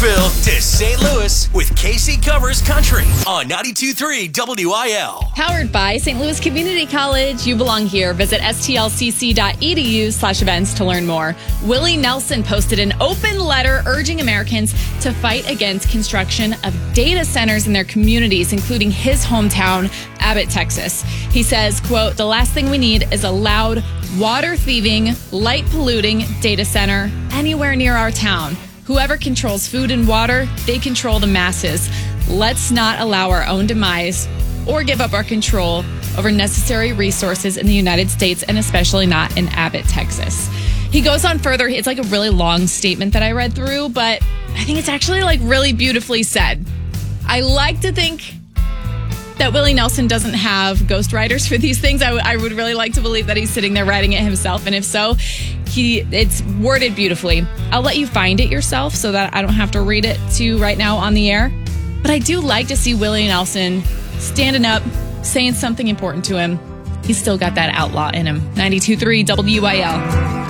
Nashville to St. Louis with KC Covers Country on 92.3 WIL. Powered by St. Louis Community College. You belong here. Visit stlcc.edu/events to learn more. Willie Nelson posted an open letter urging Americans to fight against construction of data centers in their communities, including his hometown, Abbott, Texas. He says, quote, "The last thing we need is a loud, water-thieving, light-polluting data center anywhere near our town. Whoever controls food and water, they control the masses. Let's not allow our own demise or give up our control over necessary resources in the United States, and especially not in Abbott, Texas." He goes on further. It's like a really long statement that I read through, but I think it's actually like really beautifully said. I like to think that Willie Nelson doesn't have ghostwriters for these things. I would really like to believe that he's sitting there writing it himself. And if so, it's worded beautifully. I'll let you find it yourself so that I don't have to read it to you right now on the air. But I do like to see Willie Nelson standing up, saying something important to him. He's still got that outlaw in him. 92.3 WIL.